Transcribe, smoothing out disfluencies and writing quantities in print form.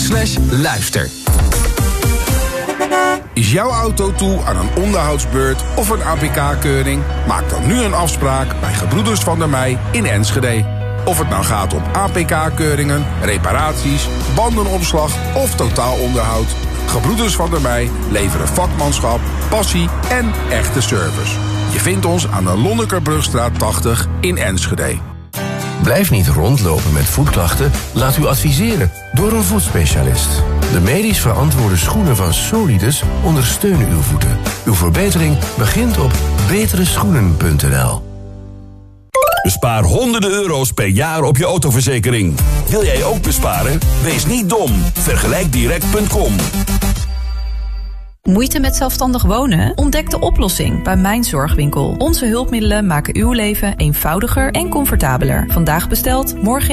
www.gebroeders.nl/luister. Is jouw auto toe aan een onderhoudsbeurt of een APK-keuring? Maak dan nu een afspraak bij Gebroeders van der Meij in Enschede. Of het nou gaat om APK-keuringen, reparaties, bandenopslag of totaalonderhoud. Gebroeders van der Meij leveren vakmanschap, passie en echte service. Je vindt ons aan de Lonnekerbrugstraat 80 in Enschede. Blijf niet rondlopen met voetklachten. Laat u adviseren door een voetspecialist. De medisch verantwoorde schoenen van Solidus ondersteunen uw voeten. Uw verbetering begint op betereschoenen.nl. Bespaar honderden euro's per jaar op je autoverzekering. Wil jij ook besparen? Wees niet dom. Vergelijkdirect.com. Moeite met zelfstandig wonen? Ontdek de oplossing bij Mijn Zorgwinkel. Onze hulpmiddelen maken uw leven eenvoudiger en comfortabeler. Vandaag besteld, morgen